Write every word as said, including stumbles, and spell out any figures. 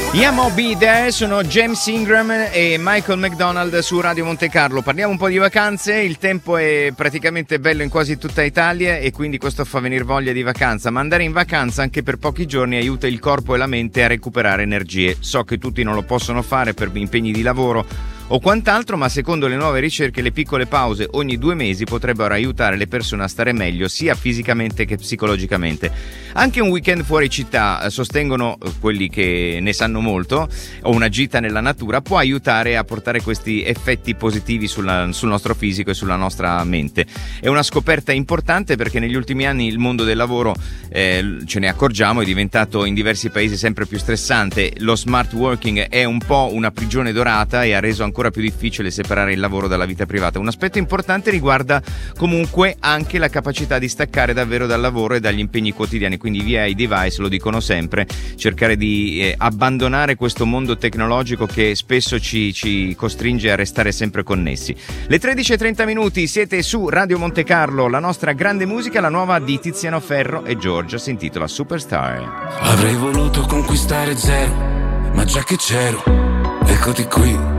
Yamo Be There sono James Ingram e Michael McDonald su Radio Monte Carlo. Parliamo un po' di vacanze, il tempo è praticamente bello in quasi tutta Italia e quindi questo fa venire voglia di vacanza, ma andare in vacanza anche per pochi giorni aiuta il corpo e la mente a recuperare energie. So che tutti non lo possono fare per impegni di lavoro o quant'altro, ma secondo le nuove ricerche le piccole pause ogni due mesi potrebbero aiutare le persone a stare meglio sia fisicamente che psicologicamente. Anche un weekend fuori città, sostengono quelli che ne sanno molto, o una gita nella natura può aiutare a portare questi effetti positivi sulla, sul nostro fisico e sulla nostra mente. È una scoperta importante perché negli ultimi anni il mondo del lavoro, eh, ce ne accorgiamo, è diventato in diversi paesi sempre più stressante. Lo smart working è un po' una prigione dorata e ha reso ancora più difficile separare il lavoro dalla vita privata. Un aspetto importante riguarda comunque anche la capacità di staccare davvero dal lavoro e dagli impegni quotidiani, quindi via i device, lo dicono sempre, cercare di eh, abbandonare questo mondo tecnologico che spesso ci, ci costringe a restare sempre connessi. Le tredici e trenta minuti, siete su Radio Monte Carlo, la nostra grande musica, la nuova di Tiziano Ferro e Giorgia, si intitola Superstar. Avrei voluto conquistare zero, ma già che c'ero, eccoti qui.